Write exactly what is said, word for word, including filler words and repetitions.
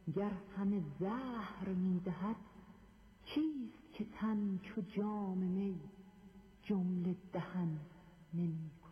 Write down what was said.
گر همه زهر می‌دهد چیست که تن چو جام می جمله دهن نمی کند.